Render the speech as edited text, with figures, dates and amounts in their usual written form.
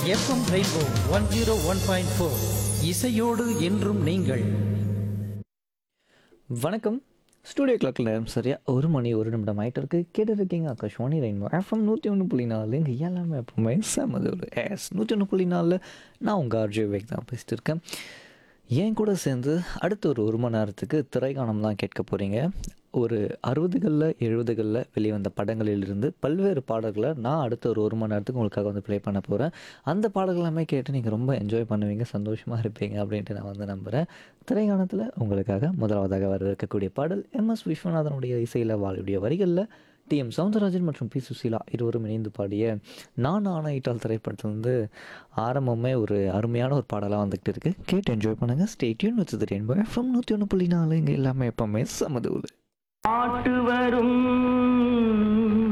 FM rainbow 101.4 இசையோடு என்றும் நீங்கள். வணக்கம். ஸ்டூடியோ கிளாக்கில் நேரம் சரியா 1 மணி 1 நிமிடம் ஆகிட்டு இருக்கு. கேட்டுருக்கீங்க ஆகாஷ்வாணி ரெயின்போ எஃப்எம் 101.4. இங்கே எல்லாமே எப்பவுமே செம்மது ஒரு 101.4. நான் உங்கள் ஆர்ஜே வேக் தான் பேசிட்டு இருக்கேன். என் கூட சேர்ந்து அடுத்த ஒரு மணி நேரத்துக்கு திரைக்காணம் தான் கேட்க போகிறீங்க. ஒரு 60களில் 70களில் வெளிவந்த படங்களிலிருந்து பல்வேறு பாடல்களை நான் அடுத்த ஒரு மணி நேரத்துக்கு உங்களுக்காக வந்து ப்ளே பண்ண போகிறேன். அந்த பாடல்கள் எல்லாமே கேட்டு நீங்கள் ரொம்ப என்ஜாய் பண்ணுவீங்க, சந்தோஷமாக இருப்பீங்க அப்படின்ட்டு நான் வந்து நம்புகிறேன். திரைக்காணத்தில் உங்களுக்காக முதலாவதாக வர இருக்கக்கூடிய பாடல் எம்எஸ் விஸ்வநாதனுடைய இசையில் வாழுடைய வரிகளில் டிஎம் சௌந்தரராஜன் மற்றும் பி சுசீலா இருவரும் இணைந்து பாடிய நான் ஆணையிட்டால் திரைப்படத்துலேருந்து ஆரம்பமே ஒரு அருமையான ஒரு பாடலாக வந்துக்கிட்டு இருக்குது. கேட்டு என்ஜாய் பண்ணுங்கள். Stay tune with the rainbow FM 101.4. இங்கே எல்லாமே எப்பவுமே சமதூள். பாட்டு வரும்